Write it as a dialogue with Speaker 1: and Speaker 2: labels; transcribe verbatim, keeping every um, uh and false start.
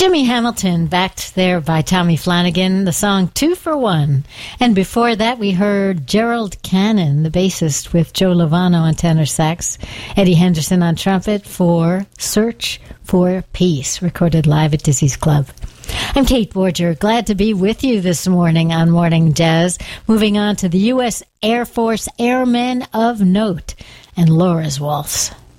Speaker 1: Jimmy Hamilton, backed there by Tommy Flanagan, the song Two for One. And before that, we heard Gerald Cannon, the bassist, with Joe Lovano on tenor sax, Eddie Henderson on trumpet for Search for Peace, recorded live at Dizzy's Club. I'm Kate Borger, glad to be with you this morning on Morning Jazz. Moving on to the U S Air Force Airmen of Note and Laura's Waltz.